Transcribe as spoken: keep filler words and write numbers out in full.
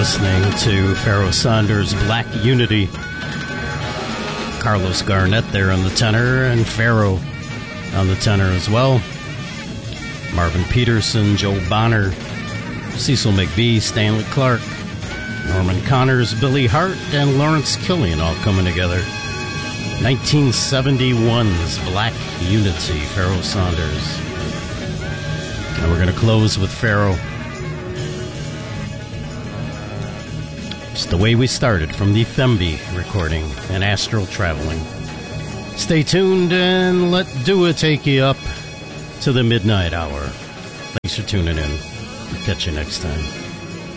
listening to Pharoah Sanders' Black Unity. Carlos Garnett there on the tenor, and Pharoah on the tenor as well. Marvin Peterson, Joe Bonner, Cecil McBee, Stanley Clark, Norman Connors, Billy Hart, and Lawrence Killian all coming together. nineteen seventy-one's Black Unity, Pharoah Sanders. And we're going to close with Pharoah. It's the way we started from the Themby recording and Astral Traveling. Stay tuned and let Dua take you up to the midnight hour. Thanks for tuning in. We'll catch you next time.